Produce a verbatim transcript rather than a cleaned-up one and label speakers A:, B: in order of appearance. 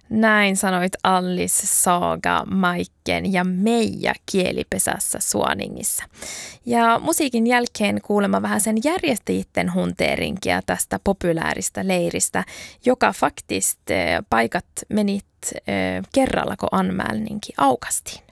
A: Näin sanoit Alice, Saga, Maiken ja Meija kielipesässä Suoningissa. Ja musiikin jälkeen kuulemma vähän sen järjestäjitten hunteerinkia tästä populaarista leiristä, joka faktist paikat menit kerralla, kun anmälninki aukasti.